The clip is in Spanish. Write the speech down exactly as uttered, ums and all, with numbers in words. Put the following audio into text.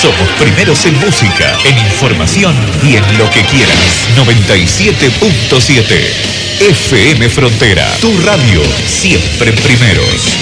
Somos primeros en música, en información y en lo que quieras. noventa y siete punto siete F M Frontera, tu radio, siempre primeros.